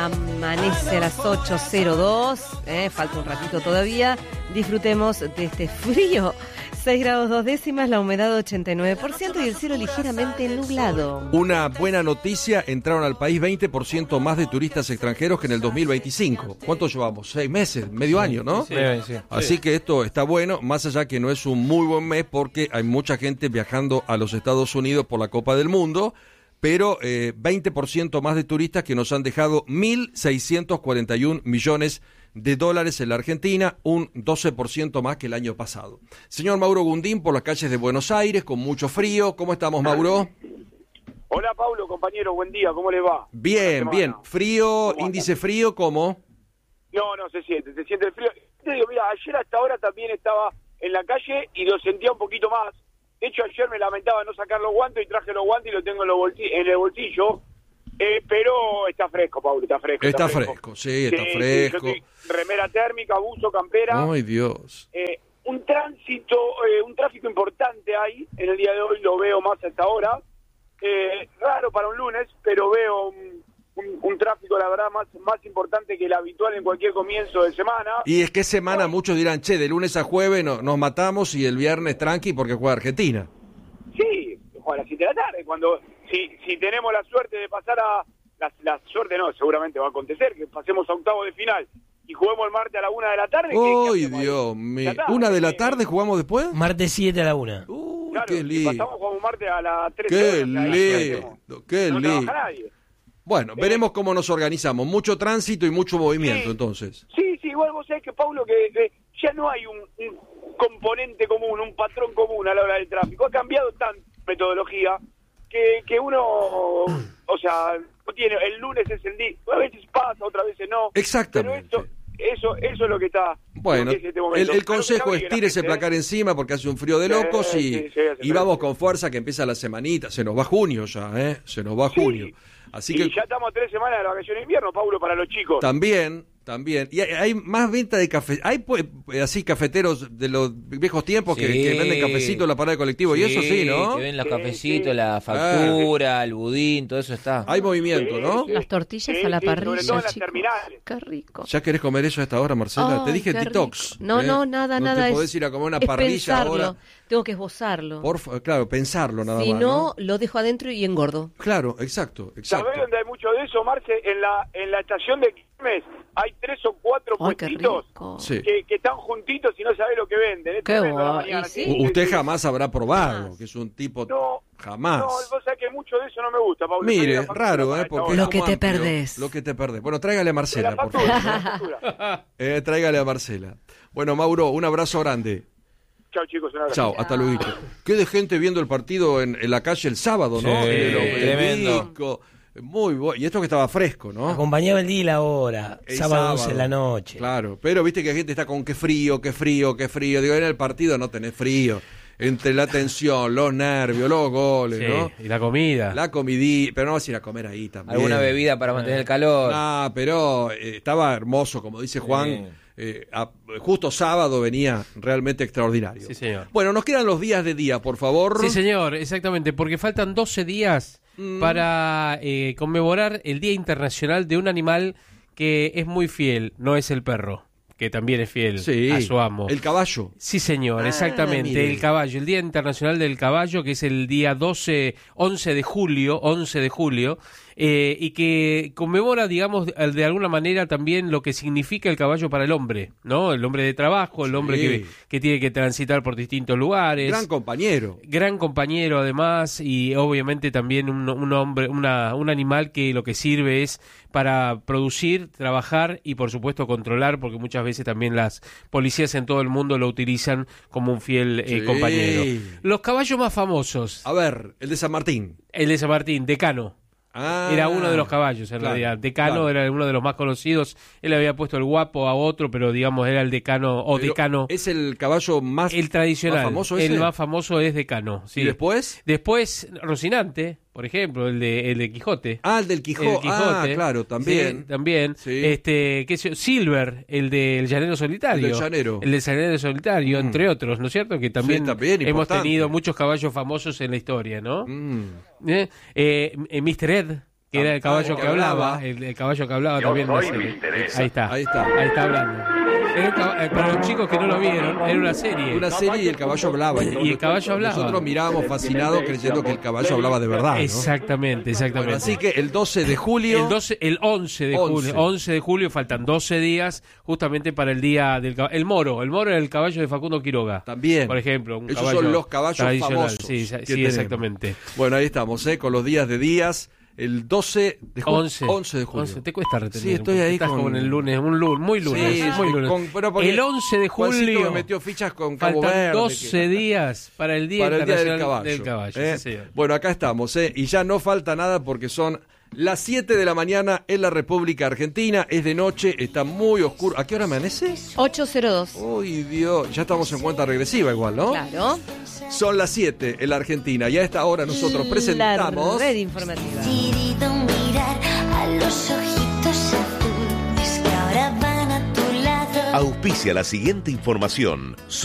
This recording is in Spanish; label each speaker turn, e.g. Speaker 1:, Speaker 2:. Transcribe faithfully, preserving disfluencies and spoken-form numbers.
Speaker 1: Amanece a las ocho cero dos, eh, falta un ratito todavía. Disfrutemos de este frío. seis grados dos décimas, la humedad ochenta y nueve por ciento y el cielo ligeramente nublado.
Speaker 2: Una buena noticia, entraron al país veinte por ciento más de turistas extranjeros que en el dos mil veinticinco. ¿Cuánto llevamos? Seis meses, medio sí, año, ¿no?
Speaker 3: Sí, sí, sí.
Speaker 2: Así que esto está bueno, más allá que no es un muy buen mes porque hay mucha gente viajando a los Estados Unidos por la Copa del Mundo, pero eh, veinte por ciento más de turistas que nos han dejado mil seiscientos cuarenta y un millones de dólares en la Argentina, un doce por ciento más que el año pasado. Señor Mauro Gundín, por las calles de Buenos Aires, con mucho frío. ¿Cómo estamos, Mauro?
Speaker 4: Hola, Paulo, compañero, buen día, ¿cómo les va?
Speaker 2: Bien, bien. Frío, índice frío, ¿cómo?
Speaker 4: No, no, se siente, se siente el frío. Te digo, mira, ayer hasta ahora también estaba en la calle y lo sentía un poquito más. De hecho, ayer me lamentaba no sacar los guantes y traje los guantes y los tengo en, los bolsillos, en el bolsillo. Eh, pero está fresco, Pablo, está fresco.
Speaker 2: Está, está fresco. fresco, sí, está sí, fresco.
Speaker 4: Sí, remera térmica, buzo, campera.
Speaker 2: Ay, Dios.
Speaker 4: Eh, un tránsito, eh, un tráfico importante hay en el día de hoy, lo veo más hasta ahora. Eh, raro para un lunes, pero veo un, un, un tráfico, la verdad, más, más importante que el habitual en cualquier comienzo de semana.
Speaker 2: Y es que semana bueno, muchos dirán, che, de lunes a jueves no, nos matamos y el viernes tranqui porque juega Argentina.
Speaker 4: Sí, juega a las siete de la tarde, cuando... Si, si tenemos la suerte de pasar a... La, la suerte no, seguramente va a acontecer, que pasemos a octavo de final y juguemos el martes a la una de la tarde.
Speaker 2: ¡Uy, Dios mío! ¿Una de la tarde jugamos después?
Speaker 3: Martes siete a la una.
Speaker 2: ¡Uy,
Speaker 4: claro,
Speaker 2: qué lindo!
Speaker 4: Si pasamos, jugamos martes a las tres.
Speaker 2: ¡Qué lindo! ¡Qué
Speaker 4: no
Speaker 2: lindo! Bueno,
Speaker 4: eh,
Speaker 2: veremos cómo nos organizamos. Mucho tránsito y mucho movimiento,
Speaker 4: sí,
Speaker 2: entonces.
Speaker 4: Sí, sí, igual vos sabés que, Paulo, que, que ya no hay un, un componente común, un patrón común a la hora del tráfico. Ha cambiado tanto la metodología que, que uno, o sea, no tiene, el lunes es el día, a veces pasa, otras veces no.
Speaker 2: Exactamente.
Speaker 4: Pero esto, eso, eso es lo que está.
Speaker 2: Bueno,
Speaker 4: que es este
Speaker 2: el, el consejo es tírese el placar encima porque hace un frío de locos sí, y, sí, sí, y vamos con fuerza que empieza la semanita. Se nos va junio ya, ¿eh? Se nos va junio.
Speaker 4: Sí.
Speaker 2: Así
Speaker 4: y
Speaker 2: que
Speaker 4: ya estamos a tres semanas de la vacación de invierno, Paulo, para los chicos.
Speaker 2: También, también. Y hay, hay más venta de café. Hay pues, así cafeteros de los viejos tiempos sí. que, que venden cafecito en la parada de colectivo. Sí, y eso sí, ¿no?
Speaker 5: Que venden los
Speaker 4: sí,
Speaker 5: cafecitos,
Speaker 4: sí.
Speaker 5: la factura, ah. el budín, todo eso está.
Speaker 2: Hay movimiento,
Speaker 4: sí,
Speaker 2: ¿no?
Speaker 4: sí.
Speaker 1: Las tortillas
Speaker 4: sí,
Speaker 1: a la
Speaker 4: sí,
Speaker 1: parrilla,
Speaker 4: sobre todo en las
Speaker 1: chicos.
Speaker 4: terminales.
Speaker 1: Qué rico.
Speaker 2: ¿Ya querés comer eso a esta hora, Marcela?
Speaker 1: Oh,
Speaker 2: te dije detox.
Speaker 1: Rico. No,
Speaker 2: ¿eh?
Speaker 1: no, nada,
Speaker 2: no
Speaker 1: nada.
Speaker 2: Te
Speaker 1: es,
Speaker 2: podés ir a comer una
Speaker 1: es
Speaker 2: parrilla
Speaker 1: pensarlo.
Speaker 2: ahora.
Speaker 1: Tengo que esbozarlo.
Speaker 2: Por, claro, pensarlo nada
Speaker 1: si
Speaker 2: más.
Speaker 1: Si
Speaker 2: no,
Speaker 1: no, lo dejo adentro y engordo.
Speaker 2: Claro, exacto, exacto.
Speaker 4: ¿Sabés dónde hay mucho de eso, Marce? En la, en la estación de Quilmes hay tres o cuatro
Speaker 1: Ay,
Speaker 4: puestitos
Speaker 2: sí.
Speaker 4: que, que están juntitos y no sabés lo que venden. Es
Speaker 1: qué
Speaker 4: guay.
Speaker 1: Sí.
Speaker 2: U- usted jamás habrá probado,
Speaker 1: Jamás.
Speaker 2: que es un tipo...
Speaker 4: No,
Speaker 2: jamás.
Speaker 4: No, vos sabés que mucho de eso no me gusta, Pablo.
Speaker 2: Mire, raro, ¿eh? Porque
Speaker 1: Lo
Speaker 2: es
Speaker 1: que
Speaker 2: como
Speaker 1: te
Speaker 2: amplio.
Speaker 1: perdés.
Speaker 2: Lo que te perdés. Bueno, tráigale a Marcela,
Speaker 4: la
Speaker 2: por
Speaker 4: factura,
Speaker 2: favor.
Speaker 4: la factura.
Speaker 2: Eh, tráigale a Marcela. Bueno, Mauro, un abrazo grande.
Speaker 4: Chao, chicos. Un abrazo.
Speaker 2: Chao, hasta luego. Qué de gente viendo el partido en, en la calle el sábado, ¿no?
Speaker 5: Sí,
Speaker 2: en el
Speaker 5: tremendo.
Speaker 2: Obelisco. Muy bueno. Y esto que estaba fresco, ¿no?
Speaker 3: Acompañaba el día y la hora,
Speaker 2: El
Speaker 3: sábado once de la noche.
Speaker 2: Claro, pero viste que la gente está con qué frío, qué frío, qué frío. Digo, en el partido no tenés frío. Entre la tensión, los nervios, los goles,
Speaker 6: sí,
Speaker 2: ¿no?
Speaker 6: Y la comida.
Speaker 2: La comidí, pero no vas a ir a comer ahí también.
Speaker 5: Alguna bebida para mantener el calor.
Speaker 2: Ah, pero eh, estaba hermoso, como dice Juan.
Speaker 5: Sí.
Speaker 2: Eh, a, justo sábado venía realmente extraordinario.
Speaker 6: Sí, señor.
Speaker 2: Bueno, nos quedan los días de día, por favor.
Speaker 6: Sí, señor, exactamente, porque faltan doce días mm. para eh, conmemorar el Día Internacional de un animal que es muy fiel, no es el perro, que también es fiel
Speaker 2: sí,
Speaker 6: a su amo.
Speaker 2: El caballo.
Speaker 6: Sí, señor,
Speaker 2: ah,
Speaker 6: exactamente,
Speaker 2: mire.
Speaker 6: el caballo, el Día Internacional del Caballo, que es el día doce, once de julio, once de julio, eh, y que conmemora, digamos, de alguna manera también lo que significa el caballo para el hombre, ¿no? El hombre de trabajo, el
Speaker 2: sí.
Speaker 6: hombre que, que tiene que transitar por distintos lugares.
Speaker 2: Gran compañero.
Speaker 6: Gran compañero, además, y obviamente también un, un hombre, una, un animal que lo que sirve es para producir, trabajar y, por supuesto, controlar, porque muchas veces también las policías en todo el mundo lo utilizan como un fiel eh,
Speaker 2: sí.
Speaker 6: compañero. Los caballos más famosos.
Speaker 2: A ver, el de San Martín.
Speaker 6: El de San Martín, Decano.
Speaker 2: Ah,
Speaker 6: era uno de los caballos, en
Speaker 2: claro,
Speaker 6: realidad. Decano
Speaker 2: claro.
Speaker 6: era uno de los más conocidos. Él había puesto el guapo a otro, pero digamos era el decano o
Speaker 2: Pero
Speaker 6: decano.
Speaker 2: ¿Es el caballo más,
Speaker 6: el tradicional.
Speaker 2: más famoso ese?
Speaker 6: El más famoso es Decano. Sí.
Speaker 2: ¿Y después?
Speaker 6: Después, Rocinante, por ejemplo, el de, el de Quijote.
Speaker 2: Ah, el del Quijote.
Speaker 6: El Quijote.
Speaker 2: Ah, claro, también.
Speaker 6: Sí, también.
Speaker 2: Sí.
Speaker 6: Este, qué sé yo, Silver, el del Llanero Solitario.
Speaker 2: El del Llanero.
Speaker 6: El del Llanero Solitario,
Speaker 2: Mm.
Speaker 6: entre otros, ¿no es cierto? Que también,
Speaker 2: Sí, también
Speaker 6: hemos
Speaker 2: importante.
Speaker 6: tenido muchos caballos famosos en la historia, ¿no?
Speaker 2: Mm.
Speaker 6: ¿Eh? Eh, eh, mister Ed. que era el caballo
Speaker 2: Ah,
Speaker 6: que hablaba, el, el caballo que hablaba
Speaker 7: Yo
Speaker 6: también. en la
Speaker 7: soy
Speaker 6: serie.
Speaker 7: Mister Esa.
Speaker 6: Ahí está,
Speaker 2: Ahí está.
Speaker 6: ahí está hablando. Era un cab- eh, para los chicos que no lo vieron, era una serie.
Speaker 2: Una serie y el caballo hablaba.
Speaker 6: Y el caballo hablaba.
Speaker 2: Nosotros mirábamos fascinados creyendo que el caballo hablaba de verdad, ¿no?
Speaker 6: Exactamente, exactamente.
Speaker 2: Bueno, así que el doce de julio...
Speaker 6: El doce, el once de
Speaker 2: once.
Speaker 6: julio, once de julio, faltan doce días justamente para el día del caballo. El moro, el moro era el caballo de Facundo Quiroga.
Speaker 2: También.
Speaker 6: Por ejemplo, un
Speaker 2: Esos
Speaker 6: caballo
Speaker 2: son los caballos
Speaker 6: tradicional.
Speaker 2: famosos
Speaker 6: Sí,
Speaker 2: que
Speaker 6: sí,
Speaker 2: tenemos.
Speaker 6: exactamente.
Speaker 2: Bueno, ahí estamos, ¿eh? Con los días de días. El doce de julio.
Speaker 6: once.
Speaker 2: once de julio.
Speaker 6: once. Te cuesta retener.
Speaker 2: Sí, estoy
Speaker 6: un poco.
Speaker 2: ahí
Speaker 6: Estás
Speaker 2: con-
Speaker 6: como en el lunes, un lunes, muy lunes.
Speaker 2: Sí,
Speaker 6: muy
Speaker 2: sí,
Speaker 6: lunes.
Speaker 2: con- pero porque
Speaker 6: el once de
Speaker 2: Juancito
Speaker 6: julio.
Speaker 2: me metió fichas con Cabo
Speaker 6: Faltan
Speaker 2: Verde.
Speaker 6: doce
Speaker 2: que-
Speaker 6: días para el Día
Speaker 2: para el Día del
Speaker 6: Internacional
Speaker 2: Caballo.
Speaker 6: del Caballo,
Speaker 2: ¿eh?
Speaker 6: sí, señor.
Speaker 2: Bueno, acá estamos, ¿eh? Y ya no falta nada porque son las siete de la mañana en la República Argentina. Es de noche, está muy oscuro. ¿A qué hora amanece?
Speaker 1: ocho cero dos.
Speaker 2: Uy, Dios. Ya estamos en cuenta regresiva igual, ¿no?
Speaker 1: Claro.
Speaker 2: Son las siete en la Argentina. Y a esta hora nosotros presentamos...
Speaker 1: La red informativa.
Speaker 8: Decidido mirar a los ojitos azules que ahora van a tu lado.
Speaker 9: Auspicia la siguiente información.